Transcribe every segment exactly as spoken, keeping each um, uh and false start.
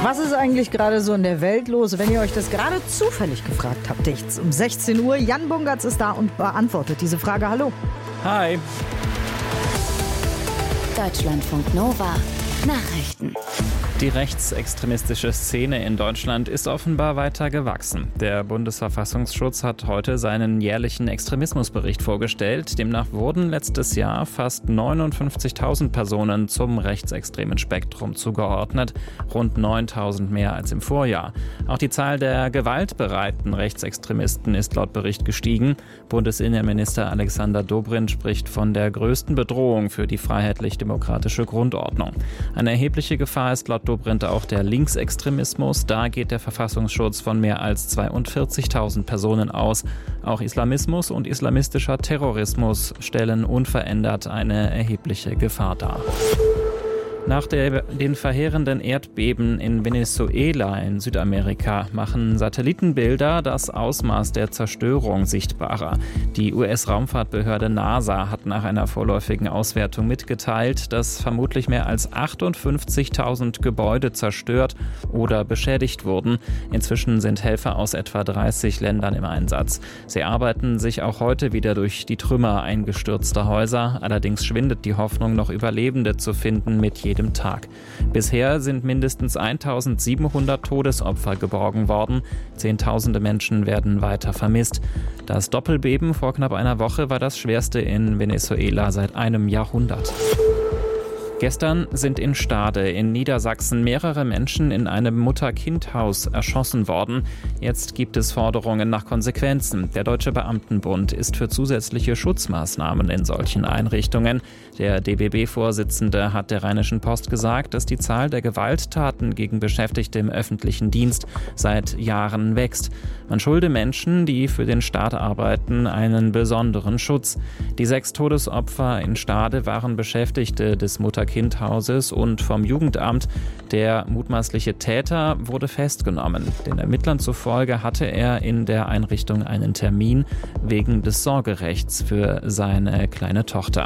Was ist eigentlich gerade so in der Welt los? Wenn ihr euch das gerade zufällig gefragt habt, jetzt um sechzehn Uhr. Jan Bungertz ist da und beantwortet diese Frage. Hallo. Hi. Deutschlandfunk Nova. Nachrichten. Die rechtsextremistische Szene in Deutschland ist offenbar weiter gewachsen. Der Bundesverfassungsschutz hat heute seinen jährlichen Extremismusbericht vorgestellt. Demnach wurden letztes Jahr fast neunundfünfzigtausend Personen zum rechtsextremen Spektrum zugeordnet, rund neuntausend mehr als im Vorjahr. Auch die Zahl der gewaltbereiten Rechtsextremisten ist laut Bericht gestiegen. Bundesinnenminister Alexander Dobrindt spricht von der größten Bedrohung für die freiheitlich-demokratische Grundordnung. Eine erhebliche Gefahr ist laut Dobrindt auch der Linksextremismus. Da geht der Verfassungsschutz von mehr als zweiundvierzigtausend Personen aus. Auch Islamismus und islamistischer Terrorismus stellen unverändert eine erhebliche Gefahr dar. Nach der, den verheerenden Erdbeben in Venezuela in Südamerika machen Satellitenbilder das Ausmaß der Zerstörung sichtbarer. Die U S-Raumfahrtbehörde NASA hat nach einer vorläufigen Auswertung mitgeteilt, dass vermutlich mehr als achtundfünfzigtausend Gebäude zerstört oder beschädigt wurden. Inzwischen sind Helfer aus etwa dreißig Ländern im Einsatz. Sie arbeiten sich auch heute wieder durch die Trümmer eingestürzter Häuser. Allerdings schwindet die Hoffnung, noch Überlebende zu finden mit jedem Tag. Bisher sind mindestens eintausendsiebenhundert Todesopfer geborgen worden. Zehntausende Menschen werden weiter vermisst. Das Doppelbeben vor knapp einer Woche war das schwerste in Venezuela seit einem Jahrhundert. Gestern sind in Stade in Niedersachsen mehrere Menschen in einem Mutter-Kind-Haus erschossen worden. Jetzt gibt es Forderungen nach Konsequenzen. Der Deutsche Beamtenbund ist für zusätzliche Schutzmaßnahmen in solchen Einrichtungen. Der D B B-Vorsitzende hat der Rheinischen Post gesagt, dass die Zahl der Gewalttaten gegen Beschäftigte im öffentlichen Dienst seit Jahren wächst. Man schulde Menschen, die für den Staat arbeiten, einen besonderen Schutz. Die sechs Todesopfer in Stade waren Beschäftigte des Mutter-Kind-Hauses und vom Jugendamt. Der mutmaßliche Täter wurde festgenommen. Den Ermittlern zufolge hatte er in der Einrichtung einen Termin wegen des Sorgerechts für seine kleine Tochter.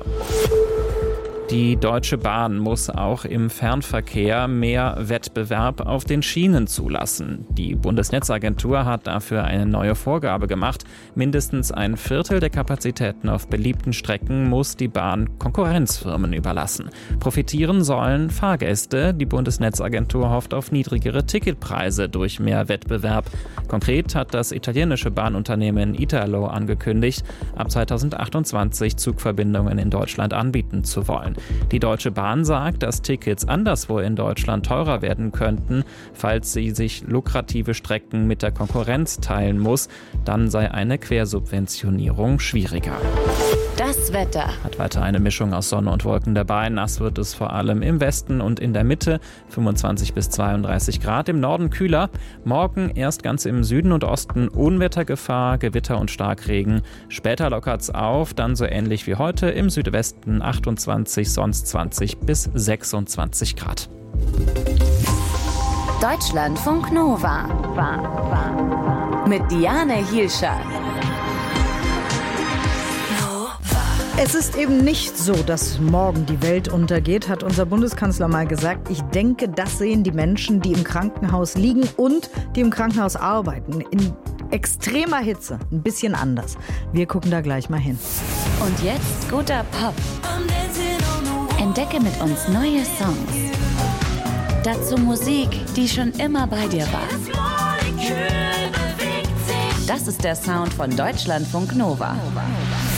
Die Deutsche Bahn muss auch im Fernverkehr mehr Wettbewerb auf den Schienen zulassen. Die Bundesnetzagentur hat dafür eine neue Vorgabe gemacht. Mindestens ein Viertel der Kapazitäten auf beliebten Strecken muss die Bahn Konkurrenzfirmen überlassen. Profitieren sollen Fahrgäste. Die Bundesnetzagentur hofft auf niedrigere Ticketpreise durch mehr Wettbewerb. Konkret hat das italienische Bahnunternehmen Italo angekündigt, ab zweitausendachtundzwanzig Zugverbindungen in Deutschland anbieten zu wollen. Die Deutsche Bahn sagt, dass Tickets anderswo in Deutschland teurer werden könnten, falls sie sich lukrative Strecken mit der Konkurrenz teilen muss. Dann sei eine Quersubventionierung schwieriger. Das Wetter. Hat weiter eine Mischung aus Sonne und Wolken dabei. Nass wird es vor allem im Westen und in der Mitte. fünfundzwanzig bis zweiunddreißig Grad, im Norden kühler. Morgen erst ganz im Süden und Osten Unwettergefahr, Gewitter und Starkregen. Später lockert's auf, dann so ähnlich wie heute. Im Südwesten achtundzwanzig, sonst zwanzig bis sechsundzwanzig Grad. Deutschlandfunk Nova. Mit Diane Hielscher. Es ist eben nicht so, dass morgen die Welt untergeht, hat unser Bundeskanzler mal gesagt. Ich denke, das sehen die Menschen, die im Krankenhaus liegen und die im Krankenhaus arbeiten. In extremer Hitze, ein bisschen anders. Wir gucken da gleich mal hin. Und jetzt guter Pop. Entdecke mit uns neue Songs. Dazu Musik, die schon immer bei dir war. Das ist der Sound von Deutschlandfunk Nova.